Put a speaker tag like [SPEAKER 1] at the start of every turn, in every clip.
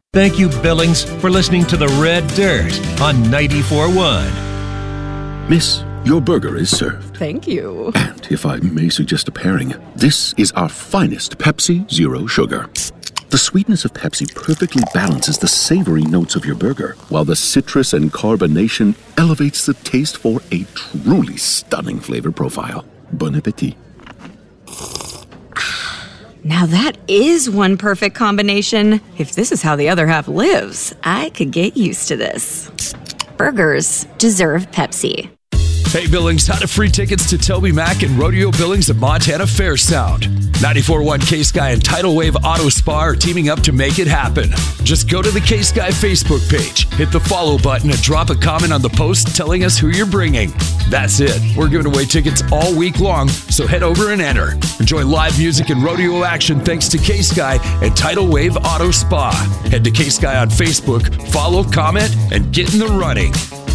[SPEAKER 1] Thank you, Billings, for listening to the Red Dirt on 94.1.
[SPEAKER 2] Miss, your burger is served.
[SPEAKER 3] Thank you.
[SPEAKER 2] And if I may suggest a pairing, this is our finest Pepsi Zero Sugar. The sweetness of Pepsi perfectly balances the savory notes of your burger, while the citrus and carbonation elevates the taste for a truly stunning flavor profile. Bon appetit.
[SPEAKER 3] Now that is one perfect combination. If this is how the other half lives, I could get used to this. Burgers deserve Pepsi.
[SPEAKER 4] Hey, Billings, how do free tickets to Toby Mac and Rodeo Billings at Montana Fair sound? 94.1 K-Sky and Tidal Wave Auto Spa are teaming up to make it happen. Just go to the K-Sky Facebook page, hit the follow button, and drop a comment on the post telling us who you're bringing. That's it. We're giving away tickets all week long, so head over and enter. Enjoy live music and rodeo action thanks to K-Sky and Tidal Wave Auto Spa. Head to K-Sky on Facebook, follow, comment, and get in the running.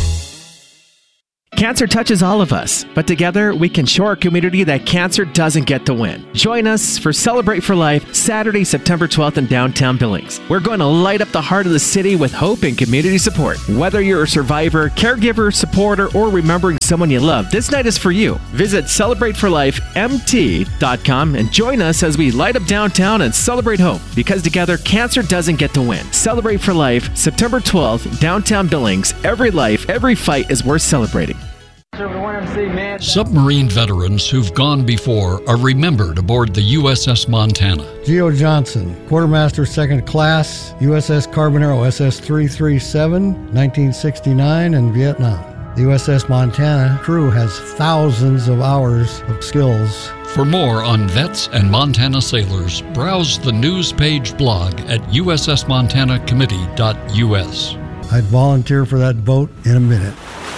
[SPEAKER 5] Cancer touches all of us, but together we can show our community that cancer doesn't get to win. Join us for Celebrate for Life, Saturday, September 12th in downtown Billings. We're going to light up the heart of the city with hope and community support. Whether you're a survivor, caregiver, supporter, or remembering someone you love, this night is for you. Visit celebrateforlifemt.com and join us as we light up downtown and celebrate hope, because together cancer doesn't get to win. Celebrate for Life, September 12th, downtown Billings. Every life, every fight is worth celebrating.
[SPEAKER 6] Submarine veterans who've gone before are remembered aboard the USS Montana.
[SPEAKER 7] Geo Johnson, Quartermaster 2nd Class, USS Carbonero SS-337, 1969 and Vietnam. The USS Montana crew has thousands of hours of skills.
[SPEAKER 6] For more on vets and Montana sailors, browse the news page blog at ussmontanacommittee.us.
[SPEAKER 7] I'd volunteer for that boat in a minute.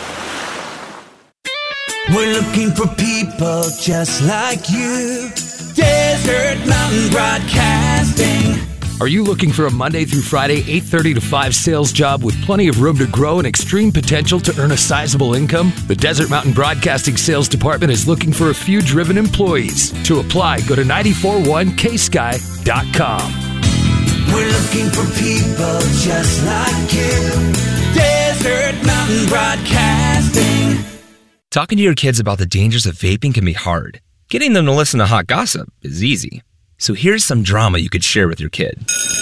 [SPEAKER 8] We're looking for people just like you. Desert Mountain Broadcasting.
[SPEAKER 4] Are you looking for a Monday through Friday, 8:30 to 5 sales job with plenty of room to grow and extreme potential to earn a sizable income? The Desert Mountain Broadcasting Sales Department is looking for a few driven employees. To apply, go to 941ksky.com.
[SPEAKER 8] We're looking for people just like you. Desert Mountain Broadcasting.
[SPEAKER 9] Talking to your kids about the dangers of vaping can be hard. Getting them to listen to hot gossip is easy. So here's some drama you could share with your kid.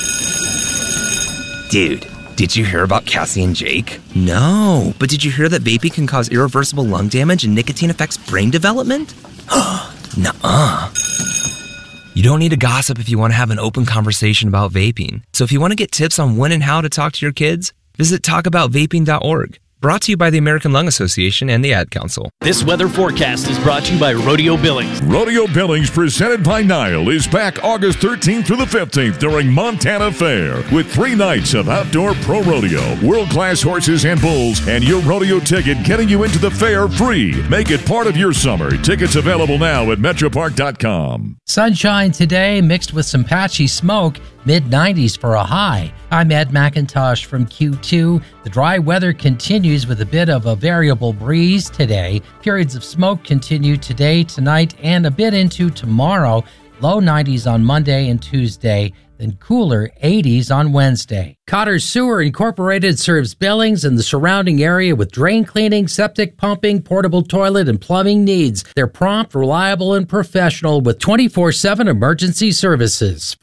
[SPEAKER 9] Dude, did you hear about Cassie and Jake? No, but did you hear that vaping can cause irreversible lung damage and nicotine affects brain development? Nuh-uh. You don't need to gossip if you want to have an open conversation about vaping. So if you want to get tips on when and how to talk to your kids, visit talkaboutvaping.org. Brought to you by the American Lung Association and the Ad Council.
[SPEAKER 10] This weather forecast is brought to you by Rodeo Billings.
[SPEAKER 11] Rodeo Billings, presented by Nile, is back August 13th through the 15th during Montana Fair with 3 nights of outdoor pro rodeo, world-class horses and bulls, and your rodeo ticket getting you into the fair free. Make it part of your summer. Tickets available now at metropark.com.
[SPEAKER 12] Sunshine today mixed with some patchy smoke. Mid-90s for a high. I'm Ed McIntosh from Q2. The dry weather continues with a bit of a variable breeze today. Periods of smoke continue today, tonight, and a bit into tomorrow. Low 90s on Monday and Tuesday, then cooler 80s on Wednesday. Cotter Sewer Incorporated serves Billings and the surrounding area with drain cleaning, septic pumping, portable toilet, and plumbing needs. They're prompt, reliable, and professional with 24/7 emergency services.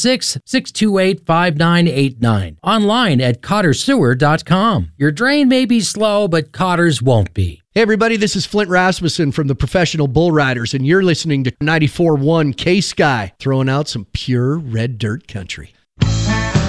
[SPEAKER 12] 406-628-5989. Online at cottersewer.com. Your drain may be slow, but Cotter's won't be.
[SPEAKER 13] Hey everybody, this is Flint Rasmussen from the Professional Bull Riders, and you're listening to 94.1 K-Sky, throwing out some pure red dirt country.